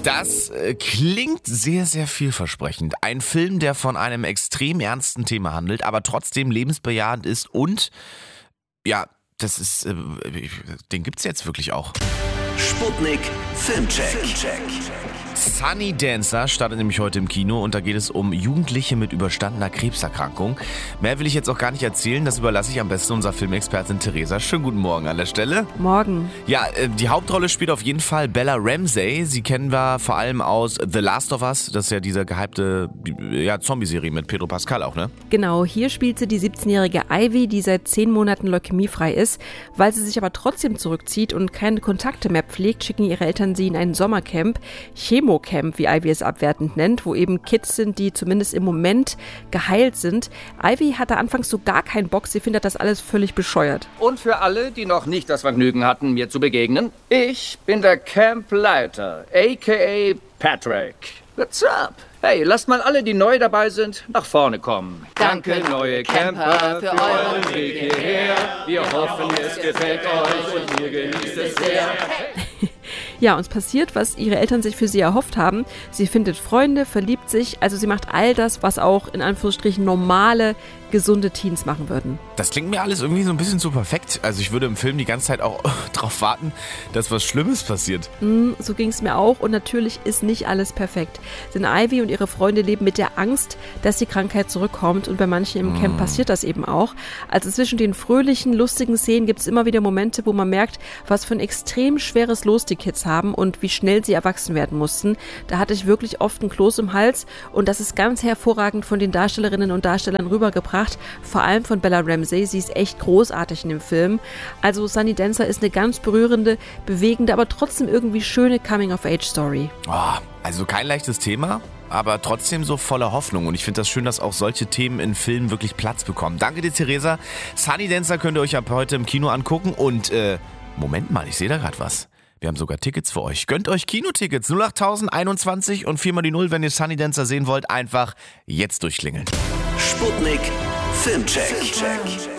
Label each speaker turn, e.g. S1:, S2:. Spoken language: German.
S1: Das klingt sehr, sehr vielversprechend. Ein Film, der von einem extrem ernsten Thema handelt, aber trotzdem lebensbejahend ist und, ja, den gibt's jetzt wirklich auch.
S2: Sputnik Filmcheck.
S1: Sunny Dancer startet nämlich heute im Kino und da geht es um Jugendliche mit überstandener Krebserkrankung. Mehr will ich jetzt auch gar nicht erzählen, das überlasse ich am besten unserer Filmexpertin Theresa. Schönen guten Morgen an der Stelle.
S3: Morgen.
S1: Ja, die Hauptrolle spielt auf jeden Fall Bella Ramsey. Sie kennen wir vor allem aus The Last of Us, das ist ja diese gehypte Zombie-Serie mit Pedro Pascal auch, ne?
S3: Genau, hier spielt sie die 17-jährige Ivy, die seit 10 Monaten leukämiefrei ist. Weil sie sich aber trotzdem zurückzieht und keine Kontakte mehr pflegt, schicken ihre Eltern sie in ein Sommercamp, Chemocamp, wie Ivy es abwertend nennt, wo eben Kids sind, die zumindest im Moment geheilt sind. Ivy hatte anfangs so gar keinen Bock, sie findet das alles völlig bescheuert.
S4: Und für alle, die noch nicht das Vergnügen hatten, mir zu begegnen, ich bin der Campleiter, a.k.a. Patrick. What's up? Hey, lasst mal alle, die neu dabei sind, nach vorne kommen.
S5: Danke,
S4: neue Camper, für euren Weg hierher. Wir hoffen, es gefällt euch und ihr genießt es sehr.
S3: Ja, uns passiert, was ihre Eltern sich für sie erhofft haben. Sie findet Freunde, verliebt sich, also sie macht all das, was auch in Anführungsstrichen normale, gesunde Teens machen würden.
S1: Das klingt mir alles irgendwie so ein bisschen zu perfekt. Also ich würde im Film die ganze Zeit auch drauf warten, dass was Schlimmes passiert.
S3: So ging es mir auch und natürlich ist nicht alles perfekt. Denn Ivy und ihre Freunde leben mit der Angst, dass die Krankheit zurückkommt und bei manchen im Camp passiert das eben auch. Also zwischen den fröhlichen, lustigen Szenen gibt es immer wieder Momente, wo man merkt, was für ein extrem schweres Los die Kids haben und wie schnell sie erwachsen werden mussten. Da hatte ich wirklich oft ein Kloß im Hals und das ist ganz hervorragend von den Darstellerinnen und Darstellern rübergebracht. Vor allem von Bella Ramsey, sie ist echt großartig in dem Film. Also Sunny Dancer ist eine ganz berührende, bewegende, aber trotzdem irgendwie schöne Coming-of-Age-Story.
S1: Also kein leichtes Thema, aber trotzdem so voller Hoffnung. Und ich finde das schön, dass auch solche Themen in Filmen wirklich Platz bekommen. Danke dir, Theresa. Sunny Dancer könnt ihr euch ab heute im Kino angucken. Und Moment mal, ich sehe da gerade was. Wir haben sogar Tickets für euch. Gönnt euch Kinotickets 08021 und 4 mal die 0, wenn ihr Sunny Dancer sehen wollt. Einfach jetzt durchklingeln.
S2: Sputnik Filmcheck.